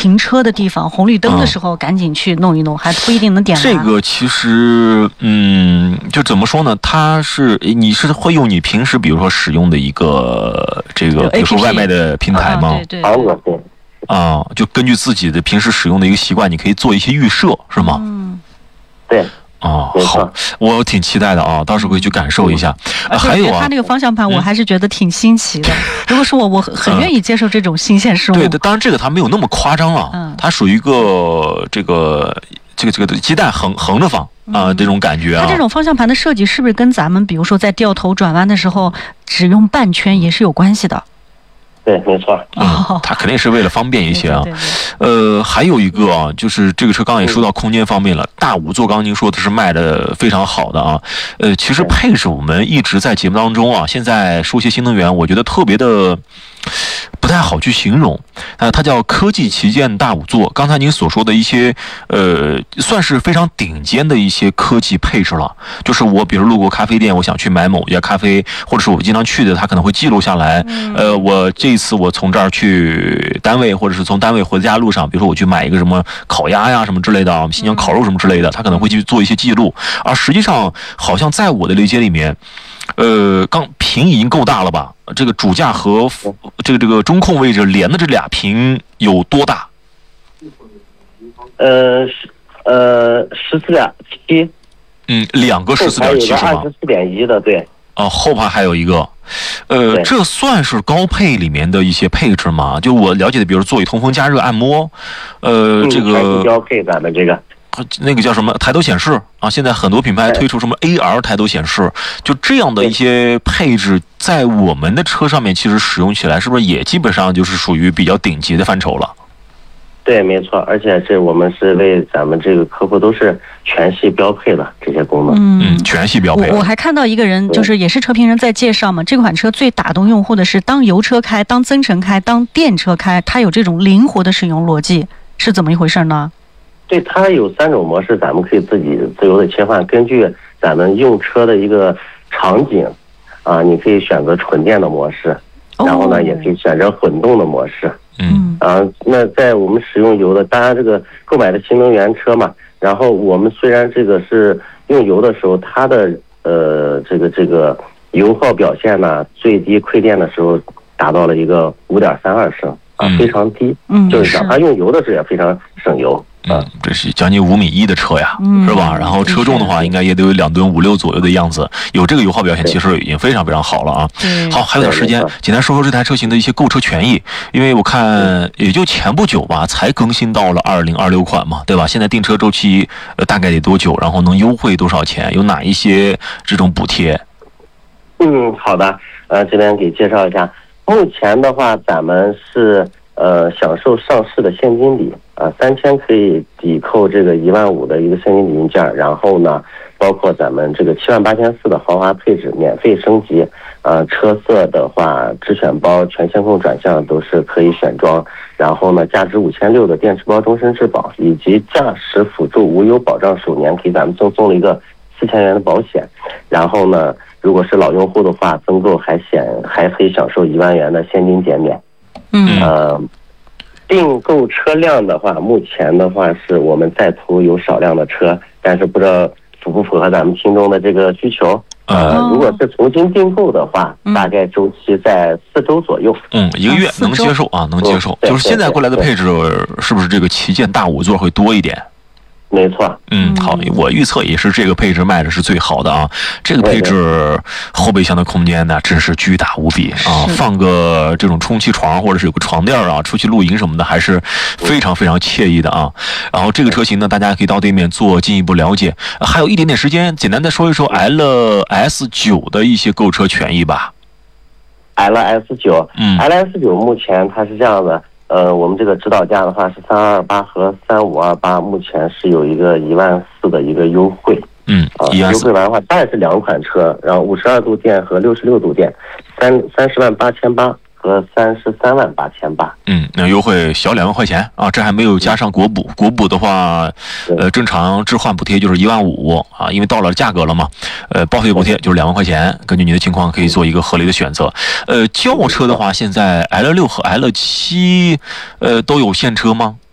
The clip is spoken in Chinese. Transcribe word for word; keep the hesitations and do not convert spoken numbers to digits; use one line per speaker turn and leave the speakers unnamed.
停车的地方，红绿灯的时候赶紧去弄一弄，嗯、还不一定能点完。
这个其实，嗯，就怎么说呢？它是你是会用你平时比如说使用的一个这个，比如说外卖的平台吗？
啊、对对对。
啊，就根据自己的平时使用的一个习惯，你可以做一些预设，是吗？
嗯，
对。
哦，好，我挺期待的啊，到时候会去感受一下。
嗯、还有啊，它这个方向盘我还是觉得挺新奇的。嗯、如果是我，我很愿意接受这种新鲜事物。
对的，当然这个它没有那么夸张了，嗯、它属于一个这个这个这个鸡蛋横横着放啊、呃、这种感觉啊。
它这种方向盘的设计是不是跟咱们比如说在掉头转弯的时候只用半圈也是有关系的？
对，没错。
嗯，它肯定是为了方便一些啊。
对对对对，
呃，还有一个啊，就是这个车刚刚也说到空间方面了，大五座刚刚您说的是卖的非常好的啊。呃，其实配置我们一直在节目当中啊，现在说些新能源，我觉得特别的不太好去形容。呃，它叫科技旗舰大五座。刚才您所说的一些呃，算是非常顶尖的一些科技配置了。就是我比如路过咖啡店，我想去买某一家咖啡，或者是我经常去的，它可能会记录下来。呃，我这一次我从这儿去单位，或者是从单位回家路上，比如说我去买一个什么烤鸭呀什么之类的，新疆烤肉什么之类的，它可能会去做一些记录。而实际上，好像在我的理解里面，呃，刚屏已经够大了吧？这个主驾和这个这个中控位置连的这俩屏有多大？
呃，呃，十四点七。
嗯，两个十四点七是吗？
二十四点一的，对。
哦，后排还有一个，呃，这算是高配里面的一些配置吗？就我了解的，比如座椅通风、加热、按摩，呃，这个
标配咱们这个。
那个叫什么抬头显示啊？现在很多品牌推出什么 A R 抬头显示，就这样的一些配置，在我们的车上面其实使用起来，是不是也基本上就是属于比较顶级的范畴了？
对，没错，而且这我们是为咱们这个客户都是全系标配的这些功能。
嗯，全系标配。
我我还看到一个人，就是也是车评人在介绍嘛，这款车最打动用户的是当油车开、当增程开、当电车开，它有这种灵活的使用逻辑，是怎么一回事呢？
对，它有三种模式，咱们可以自己自由的切换，根据咱们用车的一个场景，啊，你可以选择纯电的模式，然后呢，也可以选择混动的模式。
嗯，
啊，那在我们使用油的，当然这个购买的新能源车嘛，然后我们虽然这个是用油的时候，它的呃这个这个油耗表现呢，最低亏电的时候达到了一个五点三二升啊，非常低，
嗯，
就是讲它用油的时候也非常省油。
嗯，这是将近五米一的车呀，
嗯、
是吧？然后车重的话，应该也得有两吨五六左右的样子。有这个油耗表现，其实已经非常非常好了啊。好，还有点时间，简单说说这台车型的一些购车权益，因为我看也就前不久吧，才更新到了二零二六款嘛，对吧？现在订车周期呃大概得多久？然后能优惠多少钱？有哪一些这种补贴？
嗯，好的，呃，这边给介绍一下，目前的话，咱们是呃享受上市的现金抵。啊，三千可以抵扣这个一万五的一个现金抵用件，然后呢，包括咱们这个七万八千四的豪华配置免费升级，呃，车色的话，智选包、全线控转向都是可以选装，然后呢，价值五千六的电池包终身质保，以及驾驶辅助无忧保障首年给咱们赠送了一个四千元的保险，然后呢，如果是老用户的话，增购还险还可以享受一万元的现金减免，
嗯，
呃。订购车辆的话，目前的话是我们在途有少量的车，但是不知道符不符合咱们听众的这个需求。呃，如果是重新订购的话，
嗯、
大概周期在四周左右。
嗯，一个月能接受啊，能接受。就是现在过来的配置，是不是这个旗舰大五座会多一点？
没错，
嗯，好，我预测也是这个配置卖的是最好的啊。这个配置后备箱的空间呢，真是巨大无比啊！放个这种充气床或者是有个床垫啊，出去露营什么的，还是非常非常惬意的啊。然后这个车型呢，大家可以到店面做进一步了解。还有一点点时间，简单的说一说 L S 九 的一些购车权益吧。
L S 九，
嗯
，L S 九 目前它是这样的。呃，我们这个指导价的话是三二八和三五二八，目前是有一个一万四的一个优惠。
嗯，
啊，优惠完的话，大概是两款车，然后五十二度电和六十六度电，三三十万八千八和三十三万八千八。
嗯，那优惠小两万块钱啊，这还没有加上国补。国补的话，呃，正常置换补贴就是一万五啊，因为到了价格了嘛。呃，报废补贴就是两万块钱，根据你的情况可以做一个合理的选择。呃，轿车的话，现在 L 六和 L 七，呃，都有现车吗？